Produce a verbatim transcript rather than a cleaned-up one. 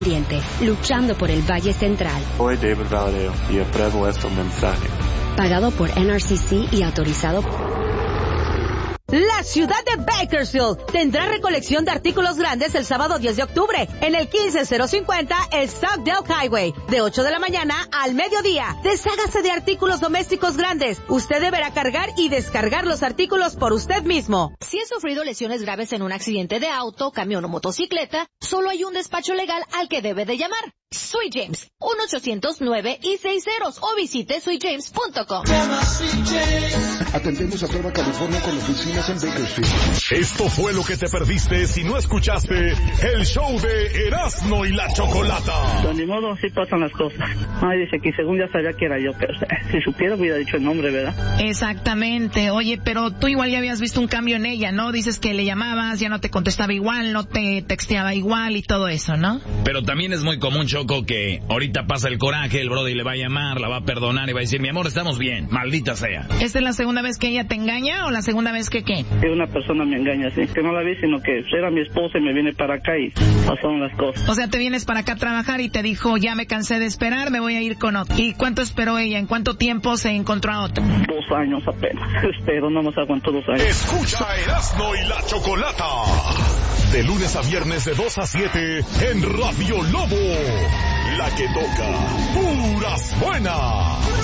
luchando por el Valle Central. Soy David Valadeo y apruebo este mensaje. Pagado por N R C C y autorizado por... La ciudad de Bakersfield tendrá recolección de artículos grandes el sábado diez de octubre en el quince cero cincuenta Stockdale Highway, de ocho de la mañana al mediodía. Deshágase de artículos domésticos grandes. Usted deberá cargar y descargar los artículos por usted mismo. Si ha sufrido lesiones graves en un accidente de auto, camión o motocicleta, solo hay un despacho legal al que debe de llamar. Sweet James, uno ochocientos nueve y seis ceros o visite sweet james punto com. Atendemos a toda California con oficinas en Bakersfield. Esto fue lo que te perdiste si no escuchaste el show de Erasmo y la Chocolata. De ni modo, así pasan las cosas. Ay, dice que según ya sabía que era yo, pero si supiera hubiera dicho el nombre, ¿verdad? Exactamente. Oye, pero tú igual ya habías visto un cambio en ella, ¿no? Dices que le llamabas, ya no te contestaba igual, no te texteaba igual y todo eso, ¿no? Pero también es muy común, Choco, que ahorita pasa el coraje, el brody le va a llamar, la va a perdonar y va a decir, mi amor, estamos bien, maldita sea. ¿Esta es la segunda vez que ella te engaña o la segunda vez que qué? Que una persona me engaña así, que no la vi, sino que era mi esposa y me viene para acá y pasaron las cosas. O sea, te vienes para acá a trabajar y te dijo, ya me cansé de esperar, me voy a ir con otro. ¿Y cuánto esperó ella? ¿En cuánto tiempo se encontró a otro? Dos años apenas. Espero, no nos aguantó dos años. Escucha a Erasmo y la Chocolata. De lunes a viernes de dos a siete en Radio Lobo. La que toca puras buenas.